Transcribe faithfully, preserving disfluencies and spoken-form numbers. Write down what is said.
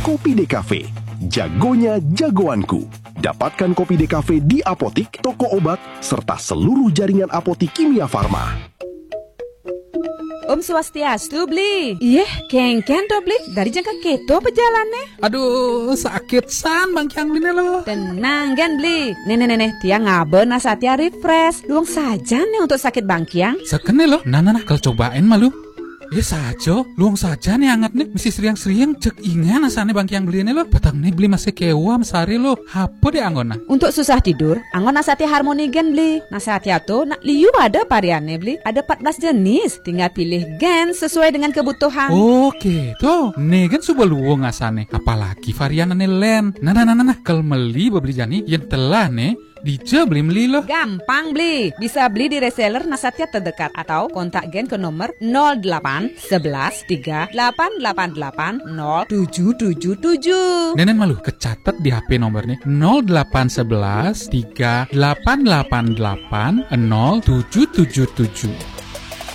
Kopi Decafe. Jagonya jagoanku. Dapatkan Kopi Decafe di apotik, toko obat, serta seluruh jaringan apotik Kimia Farma. Om Swastiastu, Bli. Iya, kengken to, Bli. Dari jangka keto pejalannya. Aduh, sakit san Bang Kyang Bli lo. Tenang kan, Bli. Nenek-nenek, tiang ngabe nasatya refresh. Luang saja nih untuk sakit Bang Kyang. Sekene lo. Nah, nah, nah, kalau cobain malu. Eh saja, luang saja nih hangat nih. Mesti seriang-seriang cek ingan asane Bang Kyang beli ini lo. Petang nih beli masih kewa mesari lo. Apa deh anggona? Untuk susah tidur, anggon nasatya harmoni gen, Bli. Nasatya tuh nak liu ada variannya, Bli. Ada empat belas jenis. Tinggal pilih gen sesuai dengan kebutuhan. Oke, tuh. Nih kan sudah luang asane. Apalagi variannya len. Nah, nah, nah, nah, nah. Kalau beli beli jani yang telah nih. Dija beli beli loh. Gampang beli. Bisa beli di reseller Nasatya terdekat atau kontak gen ke nomor nol delapan sebelas tiga delapan delapan delapan nol tujuh tujuh tujuh. Nenen malu kecatat di H P nomornya nol delapan sebelas tiga delapan delapan delapan nol tujuh tujuh tujuh.